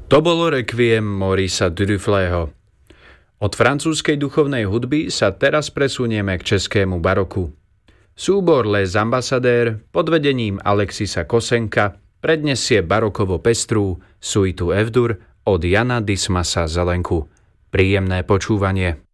To bolo rekviem Maurice Duruflého. Od francúzskej duchovnej hudby sa teraz presunieme k českému baroku. Súbor Les Ambassadeurs pod vedením Alexisa Kosenka prednesie barokovo pestrú suitu F-dur od Jana Dismasa Zelenku. Príjemné počúvanie.